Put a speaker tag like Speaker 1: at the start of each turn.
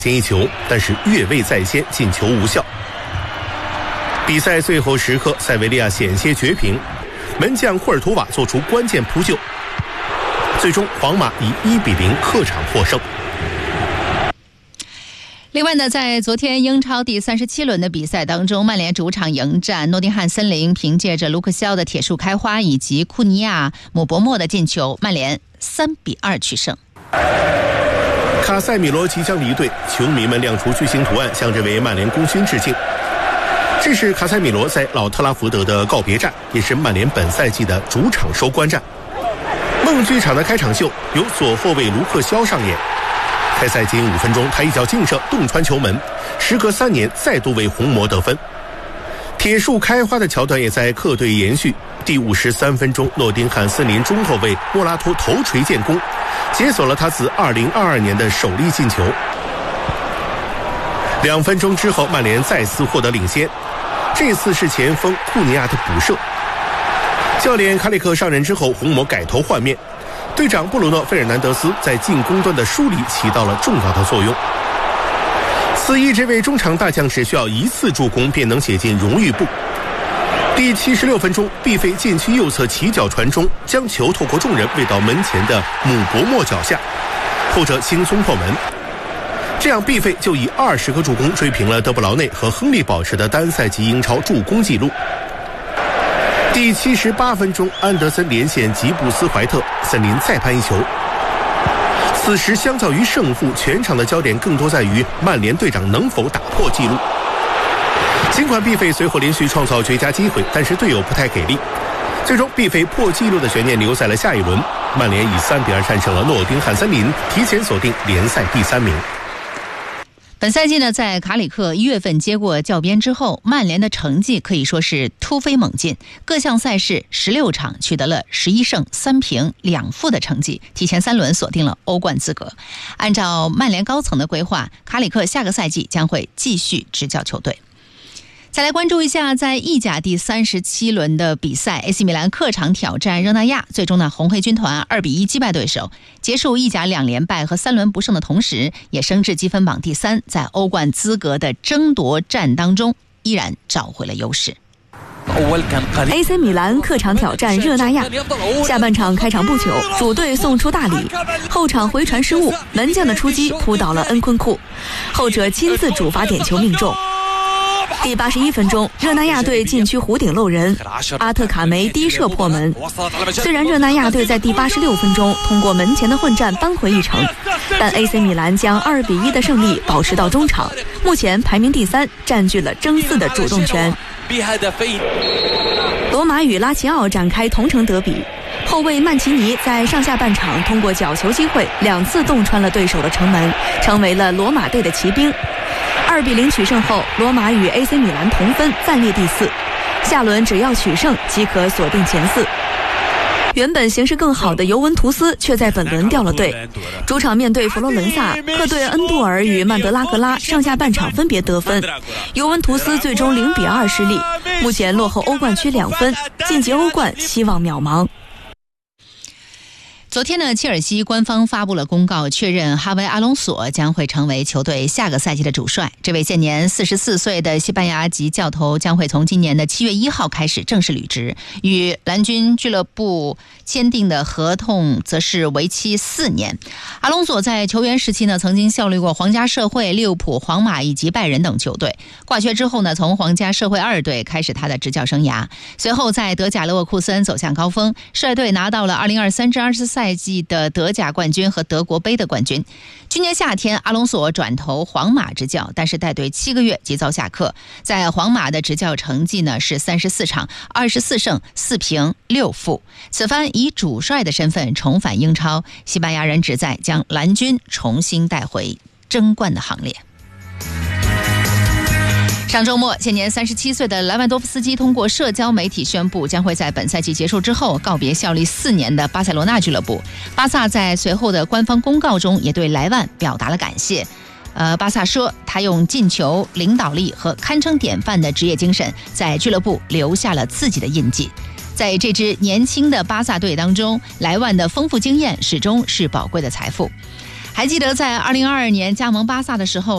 Speaker 1: 先一球，但是越位在先，进球无效。比赛最后时刻，塞维利亚险些绝平，门将库尔图瓦做出关键扑救，最终皇马以1-0客场获胜。
Speaker 2: 另外呢，在昨天英超第37轮的比赛当中，曼联主场迎战诺丁汉森林，凭借着卢克肖的铁树开花以及库尼亚、姆伯莫的进球，曼联3-2取胜。
Speaker 1: 卡塞米罗即将离队，球迷们亮出巨星图案，向这位曼联功勋致敬。这是卡塞米罗在老特拉福德的告别战，也是曼联本赛季的主场收官战。梦剧场的开场秀由左后卫卢克肖上演。开赛仅5分钟，他一脚劲射洞穿球门，时隔3年再度为红魔得分。铁树开花的桥段也在客队延续。第53分钟，诺丁汉森林中后卫莫拉托头锤建功，解锁了他自2022年的首粒进球。2分钟之后，曼联再次获得领先，这次是前锋库尼亚的补射。教练卡里克上任之后，红魔改头换面，队长布鲁诺·费尔南德斯在进攻端的梳理起到了重要的作用。此役这位中场大将只需要1次助攻便能写进荣誉簿。第76分钟，毕费禁区右侧起脚传中，将球透过众人喂到门前的姆伯莫脚下，后者轻松破门。这样毕费就以20个助攻追平了德布劳内和亨利保持的单赛季英超助攻纪录。第78分钟，安德森连线吉布斯怀特，森林再扳一球。此时相较于胜负，全场的焦点更多在于曼联队长能否打破纪录。尽管毕费随后连续创造绝佳机会，但是队友不太给力，最终毕费破纪录的悬念留在了下一轮。曼联以3-2战胜了诺丁汉森林，提前锁定联赛第3名。
Speaker 2: 本赛季呢，在卡里克1月份接过教鞭之后，曼联的成绩可以说是突飞猛进，各项赛事16场取得了11胜3平2负的成绩，提前3轮锁定了欧冠资格。按照曼联高层的规划，卡里克下个赛季将会继续执教球队。再来关注一下在意甲第37轮的比赛 ，AC 米兰客场挑战热那亚，最终呢红黑军团2-1击败对手，结束意甲2连败和3轮不胜的同时，也升至积分榜第3，在欧冠资格的争夺战当中依然找回了优势。
Speaker 3: AC 米兰客场挑战热那亚，下半场开场不久，主队送出大礼，后场回传失误，门将的出击扑倒了恩昆库，后者亲自主罚点球命中。第81分钟，热那亚队禁区弧顶漏人，阿特卡梅低射破门。虽然热那亚队在第86分钟通过门前的混战扳回一城，但 AC 米兰将2-1的胜利保持到中场，目前排名第3，占据了争4的主动权。罗马与拉齐奥展开同城德比，后卫曼奇尼在上下半场通过角球机会2次洞穿了对手的城门，成为了罗马队的骑兵。2-0取胜后，罗马与 AC 米兰同分，暂列第4，下轮只要取胜即可锁定前4。原本形势更好的尤文图斯却在本轮掉了队，主场面对佛罗伦萨，客队恩杜尔与曼德拉格拉上下半场分别得分，尤文图斯最终0-2失利，目前落后欧冠区2分，晋级欧冠希望渺茫。
Speaker 2: 昨天呢，切尔西官方发布了公告，确认哈维·阿隆索将会成为球队下个赛季的主帅。这位现年44岁的西班牙籍教头将会从今年的7月1号开始正式履职，与蓝军俱乐部签订的合同则是为期4年。阿隆索在球员时期呢，曾经效力过皇家社会、利物浦、皇马以及拜仁等球队。挂缺之后呢，从皇家社会2队开始他的执教生涯，随后在德甲勒沃库森走向高峰，率队拿到了2023-24赛季的德甲冠军和德国杯的冠军。去年夏天，阿隆索转投皇马执教，但是带队7个月即遭下课。在皇马的执教成绩呢是34场24胜4平6负。此番以主帅的身份重返英超，西班牙人旨在将蓝军重新带回争冠的行列。上周末，现年37岁的莱万多夫斯基通过社交媒体宣布，将会在本赛季结束之后告别效力4年的巴塞罗那俱乐部。巴萨在随后的官方公告中也对莱万表达了感谢。巴萨说，他用进球、领导力和堪称典范的职业精神，在俱乐部留下了自己的印记。在这支年轻的巴萨队当中，莱万的丰富经验始终是宝贵的财富。还记得在2022年加盟巴萨的时候，